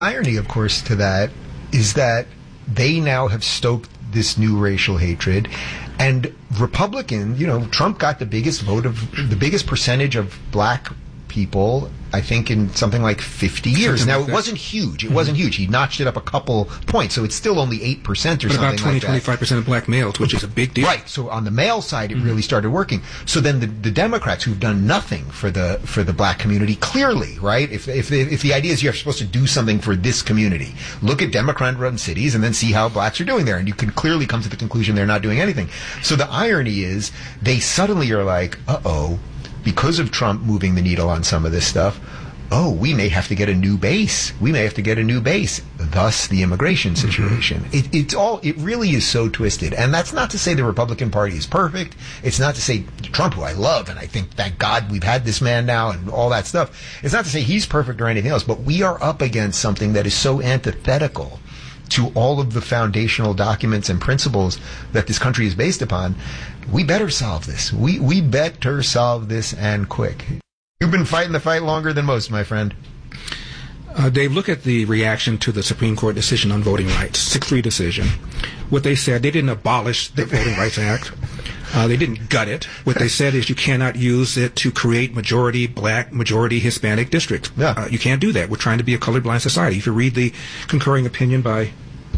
irony, of course, to that is that they now have stoked this new racial hatred, and Republican, Trump got the biggest percentage of black people, I think, in something like 50 years. Now, it wasn't huge. It wasn't huge. He notched it up a couple points, so it's still only 8% or something like that. But about 20-25% of black males, which is a big deal. Right. So on the male side, it really started working. So then the Democrats, who've done nothing for the black community, clearly, right? If the idea is you're supposed to do something for this community, look at Democrat-run cities and then see how blacks are doing there, and you can clearly come to the conclusion they're not doing anything. So the irony is they suddenly are like, because of Trump moving the needle on some of this stuff, we may have to get a new base. Thus, the immigration situation. It really is so twisted. And that's not to say the Republican Party is perfect. It's not to say Trump, who I love, and I think, thank God, we've had this man now and all that stuff. It's not to say he's perfect or anything else, but we are up against something that is so antithetical to all of the foundational documents and principles that this country is based upon. We better solve this. We better solve this, and quick. You've been fighting the fight longer than most, my friend. Dave, look at the reaction to the Supreme Court decision on voting rights, 6-3 decision. What they said, they didn't abolish the Voting Rights Act. They didn't gut it. What they said is you cannot use it to create majority black, majority Hispanic districts. Yeah. You can't do that. We're trying to be a colorblind society. If you read the concurring opinion by...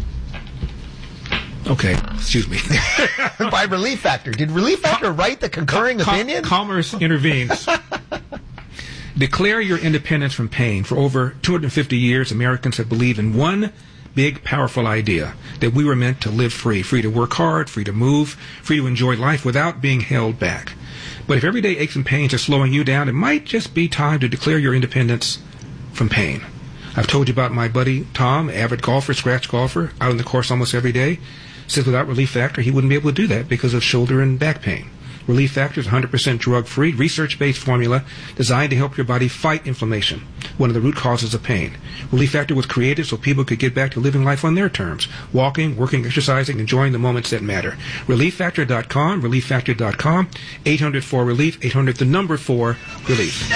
Okay, excuse me. By Relief Factor. Did Relief Factor write the concurring opinion? Commerce intervenes. Declare your independence from pain. For over 250 years, Americans have believed in one big, powerful idea, that we were meant to live free to work hard, free to move, free to enjoy life without being held back. But if everyday aches and pains are slowing you down, it might just be time to declare your independence from pain. I've told you about my buddy Tom, avid golfer, scratch golfer, out on the course almost every day. Says without Relief Factor, he wouldn't be able to do that because of shoulder and back pain. Relief Factor is 100% drug-free, research-based formula designed to help your body fight inflammation, one of the root causes of pain. Relief Factor was created so people could get back to living life on their terms, walking, working, exercising, enjoying the moments that matter. ReliefFactor.com, ReliefFactor.com, 800-4-RELIEF, 800-4-RELIEF.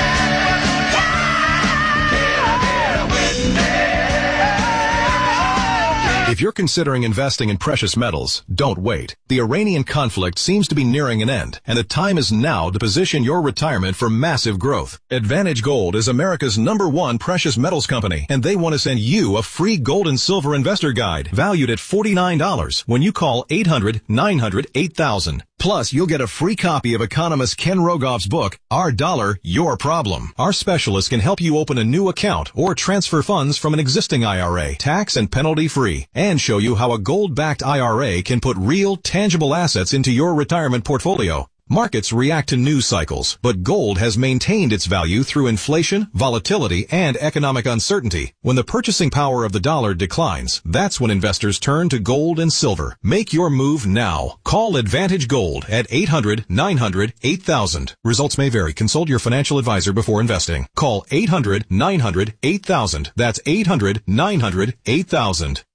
If you're considering investing in precious metals, don't wait. The Iranian conflict seems to be nearing an end, and the time is now to position your retirement for massive growth. Advantage Gold is America's #1 precious metals company, and they want to send you a free gold and silver investor guide valued at $49 when you call 800-900-8000. Plus, you'll get a free copy of economist Ken Rogoff's book, Our Dollar, Your Problem. Our specialists can help you open a new account or transfer funds from an existing IRA, tax and penalty free, and show you how a gold-backed IRA can put real, tangible assets into your retirement portfolio. Markets react to news cycles, but gold has maintained its value through inflation, volatility, and economic uncertainty. When the purchasing power of the dollar declines, that's when investors turn to gold and silver. Make your move now. Call Advantage Gold at 800-900-8000. Results may vary. Consult your financial advisor before investing. Call 800-900-8000. That's 800-900-8000.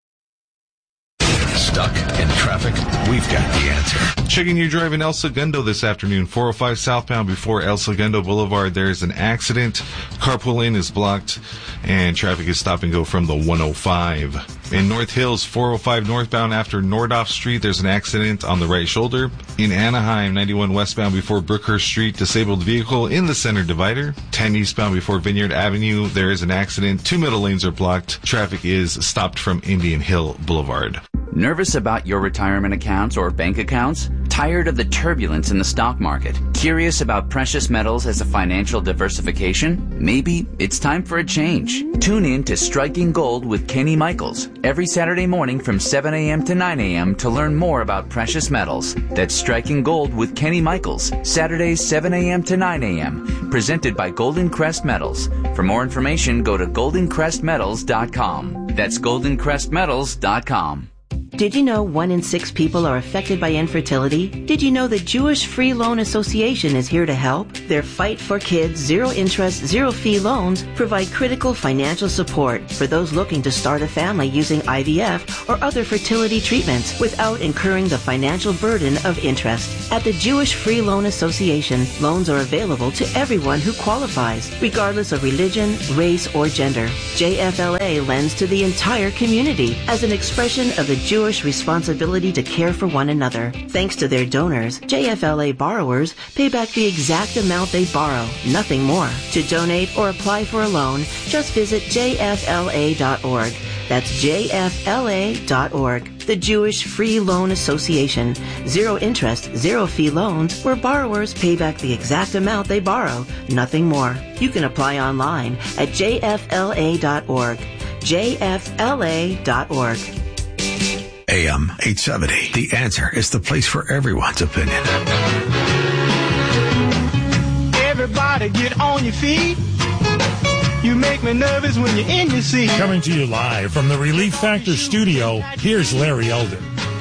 Stuck in traffic? We've got the answer. Checking your drive in El Segundo this afternoon, 405 southbound before El Segundo Boulevard. There's an accident. Carpool lane is blocked, and traffic is stop and go from the 105. In North Hills, 405 northbound after Nordhoff Street, there's an accident on the right shoulder. In Anaheim, 91 westbound before Brookhurst Street, disabled vehicle in the center divider. 10 eastbound before Vineyard Avenue, there is an accident. 2 middle lanes are blocked. Traffic is stopped from Indian Hill Boulevard. Nervous about your retirement accounts or bank accounts? Tired of the turbulence in the stock market? Curious about precious metals as a financial diversification? Maybe it's time for a change. Tune in to Striking Gold with Kenny Michaels every Saturday morning from 7 a.m. to 9 a.m. to learn more about precious metals. That's Striking Gold with Kenny Michaels, Saturdays 7 a.m. to 9 a.m. Presented by Golden Crest Metals. For more information, go to goldencrestmetals.com. That's goldencrestmetals.com. Did you know 1 in 6 people are affected by infertility? Did you know the Jewish Free Loan Association is here to help? Their Fight for Kids zero interest, zero fee loans provide critical financial support for those looking to start a family using IVF or other fertility treatments without incurring the financial burden of interest. At the Jewish Free Loan Association, loans are available to everyone who qualifies, regardless of religion, race, or gender. JFLA lends to the entire community as an expression of the Jewish responsibility to care for one another. Thanks to their donors, JFLA borrowers pay back the exact amount they borrow, nothing more. To donate or apply for a loan, just visit jfla.org. That's jfla.org. The Jewish Free Loan Association. Zero interest, zero fee loans where borrowers pay back the exact amount they borrow, nothing more. You can apply online at jfla.org. jfla.org. AM 870. The Answer is the place for everyone's opinion. Everybody get on your feet. You make me nervous when you're in your seat. Coming to you live from the Relief Factor studio, here's Larry Elder.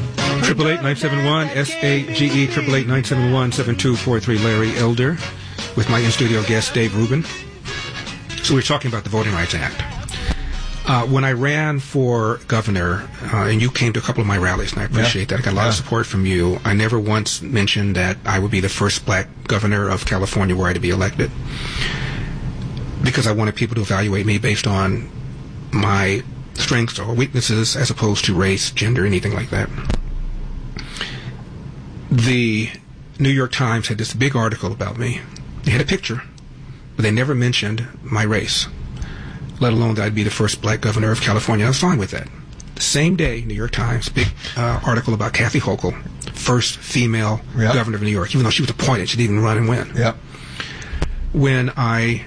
888-971-SAGE, 888-971-7243, Larry Elder, with my in-studio guest, Dave Rubin. So we're talking about the Voting Rights Act. When I ran for governor, and you came to a couple of my rallies, and I appreciate that. I got a lot of support from you. I never once mentioned that I would be the first black governor of California were I to be elected, because I wanted people to evaluate me based on my strengths or weaknesses as opposed to race, gender, anything like that. The New York Times had this big article about me. They had a picture, but they never mentioned my race, let alone that I'd be the first black governor of California. I was fine with that. The same day, New York Times, big article about Kathy Hochul, first female governor of New York, even though she was appointed. She didn't even run and win. Yep. When I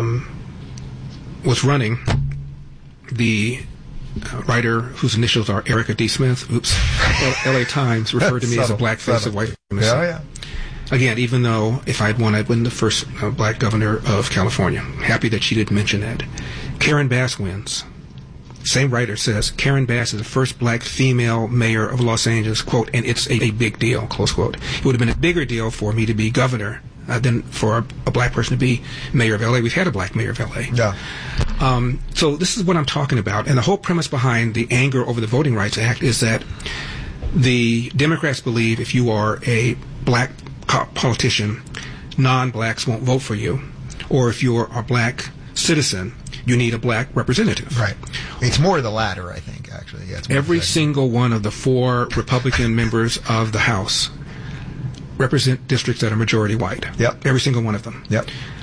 was running, the writer whose initials are Erica D. Smith, L.A. Times, referred to me as a black face of white supremacy. Yeah. Again, even though if I'd won, I'd been the first black governor of California. Happy that she didn't mention that. Karen Bass wins. Same writer says, Karen Bass is the first black female mayor of Los Angeles, quote, and it's a big deal, close quote. It would have been a bigger deal for me to be governor than for a black person to be mayor of L.A. We've had a black mayor of L.A. Yeah. So this is what I'm talking about. And the whole premise behind the anger over the Voting Rights Act is that the Democrats believe if you are a black politician, non-blacks won't vote for you. Or if you're a black citizen, you need a black representative. Right. It's more the latter, I think, actually. Yeah, every single one of the 4 Republican members of the House represent districts that are majority white. Yep. Every single one of them. Yep.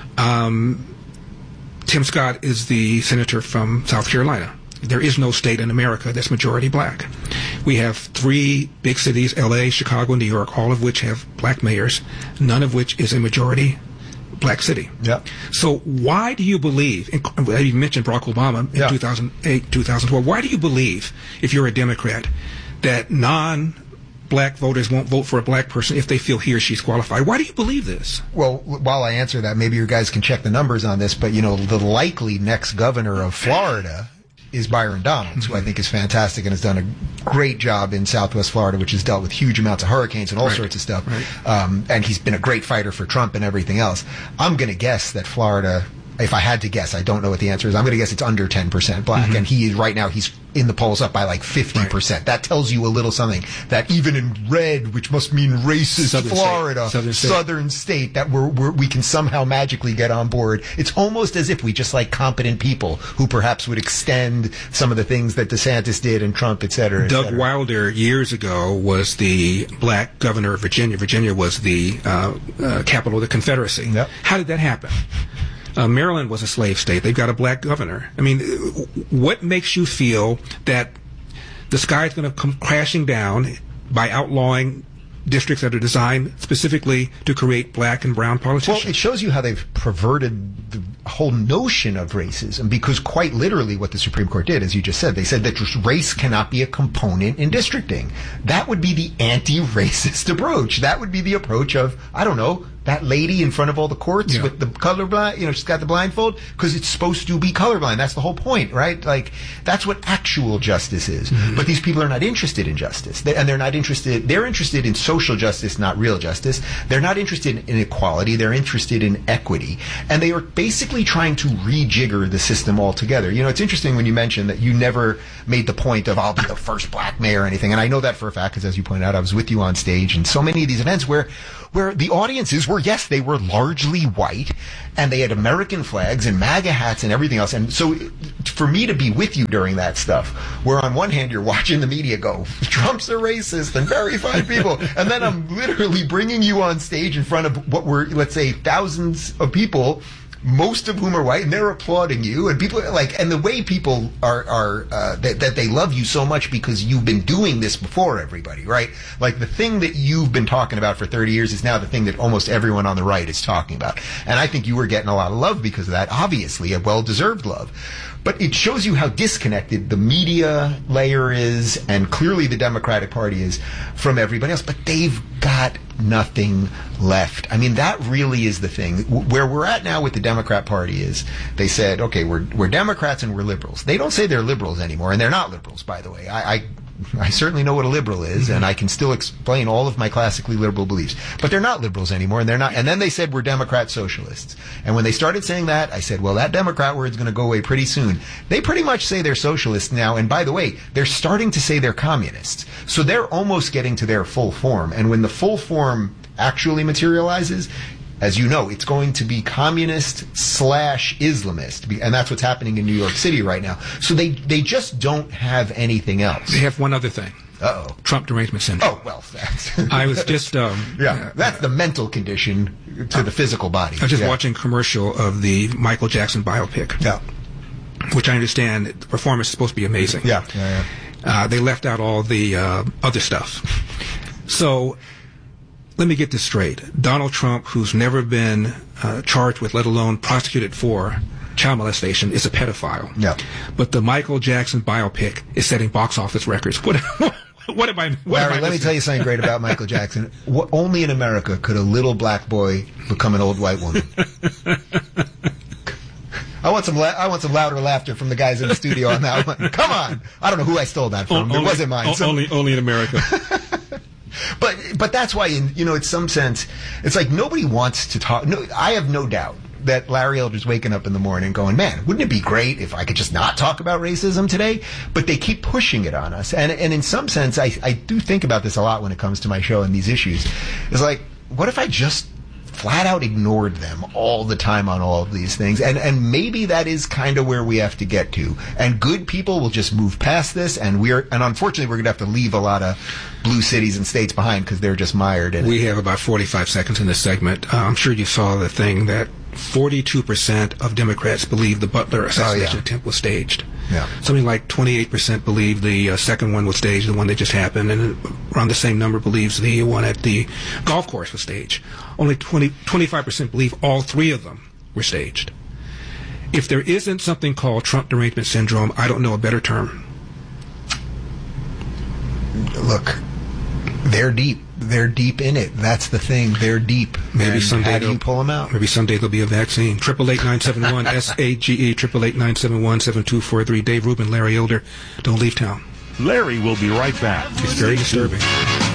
Tim Scott is the senator from South Carolina. There is no state in America that's majority black. We have 3 big cities, L.A., Chicago, New York, all of which have black mayors, none of which is a majority black city. Yep. So why do you believe, you mentioned Barack Obama in 2008, 2012, why do you believe, if you're a Democrat, that non-black voters won't vote for a black person if they feel he or she's qualified? Why do you believe this? Well, while I answer that, maybe you guys can check the numbers on this, but, the likely next governor of Florida is Byron Donalds, who I think is fantastic and has done a great job in Southwest Florida, which has dealt with huge amounts of hurricanes and all sorts of stuff. Right. And he's been a great fighter for Trump and everything else. I'm going to guess that Florida, if I had to guess, I don't know what the answer is, I'm going to guess it's under 10% black. And he is right now, he's in the polls up by like 50%. Right. That tells you a little something, that even in red, which must mean racist Florida, southern state, that we can somehow magically get on board. It's almost as if we just like competent people who perhaps would extend some of the things that DeSantis did and Trump, et cetera. Doug Wilder years ago was the black governor of Virginia. Virginia was the capital of the Confederacy. Yep. How did that happen? Maryland was a slave state. They've got a black governor. I mean, what makes you feel that the sky is going to come crashing down by outlawing districts that are designed specifically to create black and brown politicians? Well, it shows you how they've perverted the whole notion of racism, because quite literally what the Supreme Court did, as you just said, they said that race cannot be a component in districting. That would be the anti-racist approach. That would be the approach of, I don't know, that lady in front of all the courts with the colorblind, she's got the blindfold, because it's supposed to be colorblind. That's the whole point, right? Like, that's what actual justice is. Mm-hmm. But these people are not interested in justice. They're interested in social justice, not real justice. They're not interested in equality. They're interested in equity. And they are basically trying to rejigger the system altogether. It's interesting when you mentioned that you never made the point of, I'll be the first black mayor or anything. And I know that for a fact, because as you pointed out, I was with you on stage in so many of these events where the audiences were, yes, they were largely white, and they had American flags and MAGA hats and everything else. And so for me to be with you during that stuff, where on one hand you're watching the media go, Trump's a racist and very fine people, and then I'm literally bringing you on stage in front of what were, let's say, thousands of people, most of whom are white, and they're applauding you, and people and the way people are that they love you so much because you've been doing this before everybody, right? Like, the thing that you've been talking about for 30 years is now the thing that almost everyone on the right is talking about. And I think you were getting a lot of love because of that, obviously a well-deserved love. But it shows you how disconnected the media layer is, and clearly the Democratic Party is, from everybody else. But they've got nothing left. I mean, that really is the thing. Where we're at now with the Democrat Party is, they said, okay, we're Democrats and we're liberals. They don't say they're liberals anymore, and they're not liberals, by the way. I certainly know what a liberal is, and I can still explain all of my classically liberal beliefs. But they're not liberals anymore, and they're not. And then they said we're Democrat socialists. And when they started saying that, I said, well, that Democrat word's going to go away pretty soon. They pretty much say they're socialists now, and by the way, they're starting to say they're communists. So they're almost getting to their full form. And when the full form actually materializes, as you know, it's going to be communist/Islamist, and that's what's happening in New York City right now. So they just don't have anything else. They have one other thing. Uh-oh. Trump derangement syndrome. Oh, well, that's... I was just... that's the mental condition to the physical body. I was just watching a commercial of the Michael Jackson biopic. Yeah. Which I understand the performance is supposed to be amazing. Yeah. They left out all the other stuff. So... let me get this straight. Donald Trump, who's never been charged with, let alone prosecuted for, child molestation, is a pedophile. Yeah. But the Michael Jackson biopic is setting box office records. What am I... Larry, let me tell you something great about Michael Jackson. Only in America could a little black boy become an old white woman. I want some louder laughter from the guys in the studio on that one. Come on. I don't know who I stole that from. It wasn't mine. Only in America. But that's why, in some sense, it's like nobody wants to talk. No, I have no doubt that Larry Elder's waking up in the morning going, man, wouldn't it be great if I could just not talk about racism today? But they keep pushing it on us. And in some sense, I do think about this a lot when it comes to my show and these issues. It's like, what if I just flat out ignored them all the time on all of these things? And maybe that is kind of where we have to get to. And good people will just move past this, and unfortunately we're going to have to leave a lot of blue cities and states behind because they're just mired in it. We have about 45 seconds in this segment. I'm sure you saw the thing that 42% of Democrats believe the Butler assassination attempt was staged. Yeah. Something like 28% believe the second one was staged, the one that just happened, and around the same number believes the one at the golf course was staged. Only 25% believe all three of them were staged. If there isn't something called Trump derangement syndrome, I don't know a better term. Look, they're deep. They're deep in it. That's the thing. They're deep. Maybe someday how do you pull them out? Maybe someday there'll be a vaccine. 888-971 SAGE 888-971-7243. Dave Rubin, Larry Elder. Don't leave town. Larry will be right back. It's very disturbing.